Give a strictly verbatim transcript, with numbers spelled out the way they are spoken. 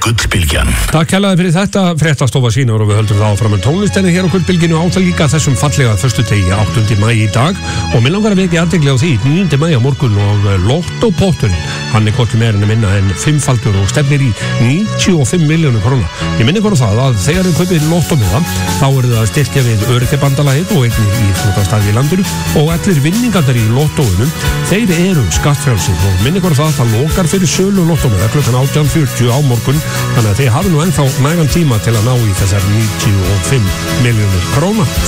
Gullbylgjan. Takk kærlega fyrir þetta, fréttastofa sýnir og við höldum það áfram með tónlistinni hér á Gullbylgjunni og átta líka þessum fallega föstudegi áttunda maí í dag og mér langar að vekja athygli á því níunda maí á morgun og lottopotturinn, hann er hvorki meira en minna en fimmfaldur og stefnir í níutíu og fimm milljónir króna. Ég minni ykkur á það að þegar þið kaupið lottómiða þá eru það að styrkja við Öryrkjabandalagið og einnig í íþróttastaði í landinu og allir vinningarnir í lottóinum, þeir eru skattfrjálsir og minni ykkur á það að það lokar fyrir sölu lottómiða klukkan átján fjörutíu á morgun, þannig að þið hafi nú ennþá nægan tíma til að ná í þessar níutíu og fimm milljónir króna.